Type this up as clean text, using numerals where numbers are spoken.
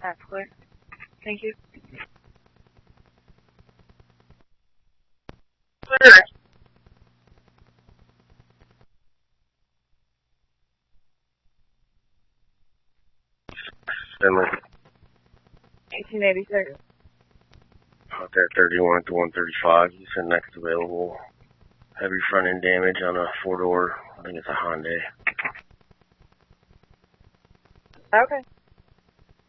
That's clear. Thank you. Clear. Finley. 1886. Out there, 31 to 135. You said next available. Heavy front end damage on a 4-door. I think it's a Hyundai. Okay.